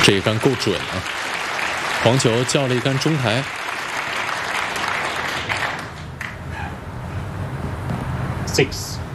这一杆够准啊！黄球叫了一杆中台。 6